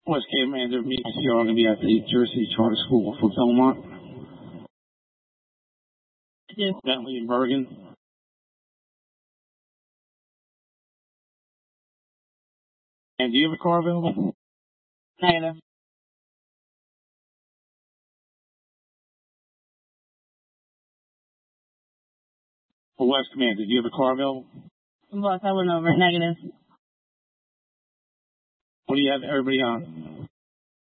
West Commander, me and CR are going to be at the Jersey Charter School for Belmont. Yes. Bentley and Bergen. And do you have a car available? Negative. For West Commander, do you have a car available? Boss, I went over. Negative. What do you have everybody on?